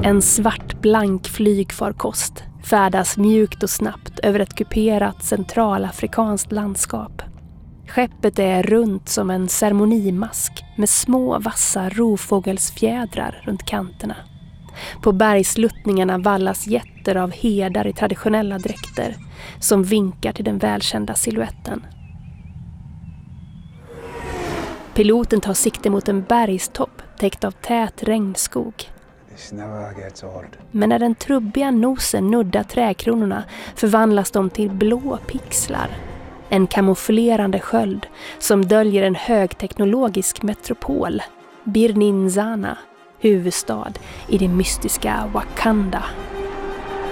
En svartblank flygfarkost färdas mjukt och snabbt över ett kuperat centralafrikanskt landskap. Skeppet är runt som en ceremonimask med små vassa rovfågelsfjädrar runt kanterna. På bergsluttningarna vallas jätter av herdar i traditionella dräkter som vinkar till den välkända siluetten. Piloten tar sikte mot en bergstopp täckt av tät regnskog. Men när den trubbiga nosen nuddar träkronorna förvandlas de till blå pixlar. En kamouflerande sköld som döljer en högteknologisk metropol, Birninzana, huvudstad i det mystiska Wakanda.